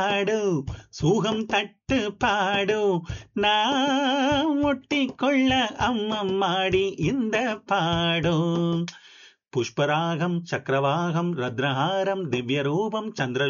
பாடு சூகம் தட்டு பாடு நான் ஒட்டிக்கொள்ள அம்மம்மாடி இந்த பாடு புஷ்பராகம் சக்கரவாகம் ரத்னஹாரம் திவ்ய ரூபம் சந்திர